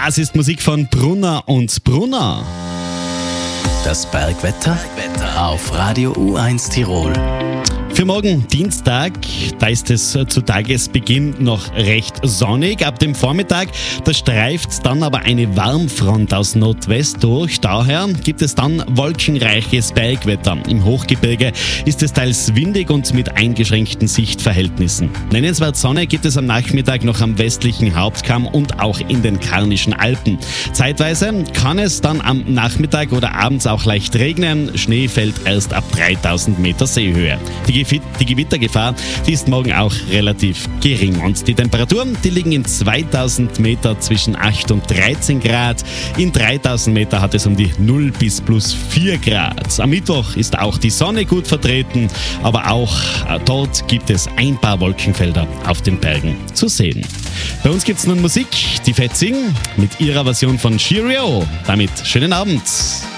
Das ist Musik von Brunner und Brunner. Das Bergwetter auf Radio U1 Tirol. Für morgen Dienstag, da ist es zu Tagesbeginn noch recht sonnig. Ab dem Vormittag, da streift dann aber eine Warmfront aus Nordwest durch. Daher gibt es dann wolkenreiches Bergwetter. Im Hochgebirge ist es teils windig und mit eingeschränkten Sichtverhältnissen. Nennenswert Sonne gibt es am Nachmittag noch am westlichen Hauptkamm und auch in den Karnischen Alpen. Zeitweise kann es dann am Nachmittag oder abends auch leicht regnen. Schnee fällt erst ab 3000 Meter Seehöhe. Die Gewittergefahr, die ist morgen auch relativ gering. Und die Temperaturen, die liegen in 2000 Meter zwischen 8 und 13 Grad. In 3000 Meter hat es um die 0 bis plus 4 Grad. Am Mittwoch ist auch die Sonne gut vertreten, aber auch dort gibt es ein paar Wolkenfelder auf den Bergen zu sehen. Bei uns gibt es nun Musik, die Fetzing mit ihrer Version von Cheerio. Damit schönen Abend.